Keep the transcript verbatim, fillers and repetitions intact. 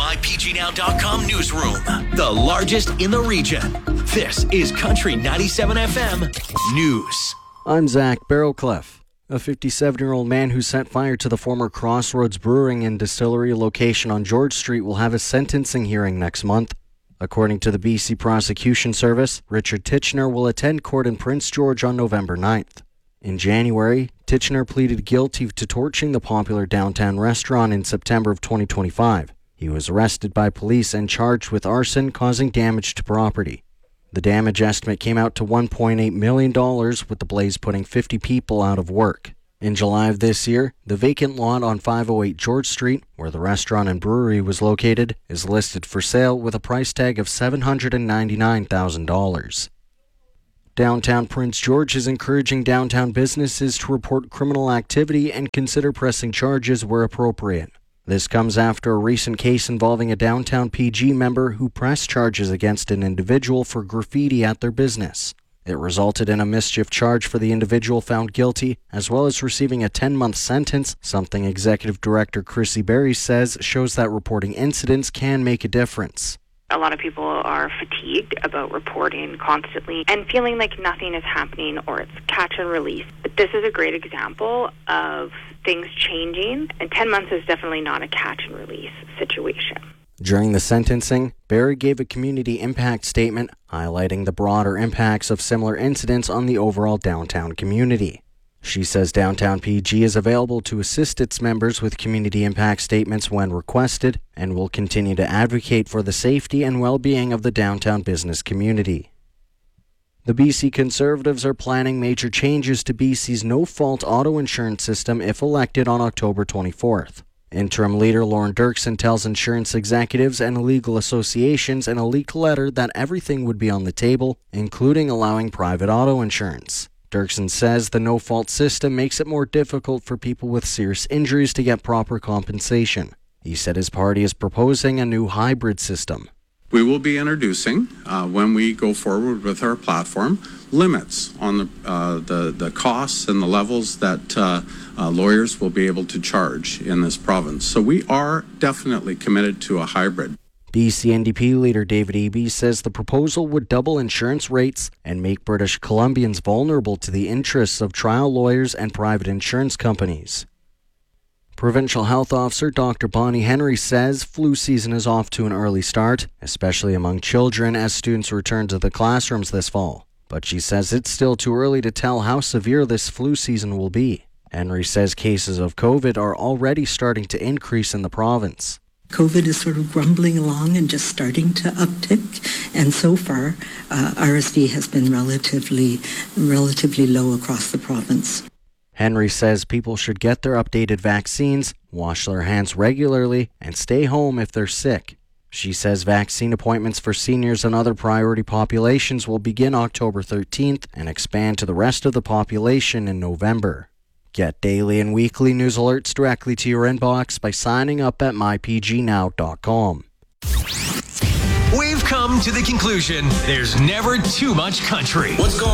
my p g now dot com newsroom, the largest in the region. This is Country ninety-seven F M News. I'm Zach Barrowcliff. A fifty-seven-year-old man who set fire to the former Crossroads Brewing and Distillery location on George Street will have a sentencing hearing next month. According to the B C Prosecution Service, Richard Titchener will attend court in Prince George on November ninth. In January, Titchener pleaded guilty to torching the popular downtown restaurant in September of twenty twenty-five. He was arrested by police and charged with arson causing damage to property. The damage estimate came out to one point eight million dollars, with the blaze putting fifty people out of work. In July of this year, the vacant lot on five oh eight George Street, where the restaurant and brewery was located, is listed for sale with a price tag of seven hundred ninety-nine thousand dollars. Downtown Prince George is encouraging downtown businesses to report criminal activity and consider pressing charges where appropriate. This comes after a recent case involving a downtown P G member who pressed charges against an individual for graffiti at their business. It resulted in a mischief charge for the individual found guilty, as well as receiving a ten-month sentence, something Executive Director Chrissy Berry says shows that reporting incidents can make a difference. A lot of people are fatigued about reporting constantly and feeling like nothing is happening or it's catch and release. But this is a great example of things changing, and ten months is definitely not a catch and release situation. During the sentencing, Berry gave a community impact statement highlighting the broader impacts of similar incidents on the overall downtown community. She says Downtown P G is available to assist its members with community impact statements when requested and will continue to advocate for the safety and well-being of the downtown business community. The B C Conservatives are planning major changes to B C's no-fault auto insurance system if elected on October twenty-fourth. Interim leader Lauren Dirksen tells insurance executives and legal associations in a leaked letter that everything would be on the table, including allowing private auto insurance. Dirksen says the no-fault system makes it more difficult for people with serious injuries to get proper compensation. He said his party is proposing a new hybrid system. We will be introducing, uh, when we go forward with our platform, limits on the uh, the, the costs and the levels that uh, uh, lawyers will be able to charge in this province. So we are definitely committed to a hybrid. B C N D P leader David Eby says the proposal would double insurance rates and make British Columbians vulnerable to the interests of trial lawyers and private insurance companies. Provincial Health Officer Doctor Bonnie Henry says flu season is off to an early start, especially among children as students return to the classrooms this fall. But she says it's still too early to tell how severe this flu season will be. Henry says cases of COVID are already starting to increase in the province. COVID is sort of grumbling along and just starting to uptick, and so far uh, R S V has been relatively, relatively low across the province. Henry says people should get their updated vaccines, wash their hands regularly, and stay home if they're sick. She says vaccine appointments for seniors and other priority populations will begin October thirteenth and expand to the rest of the population in November. Get daily and weekly news alerts directly to your inbox by signing up at my p g now dot com. We've come to the conclusion there's never too much country. What's going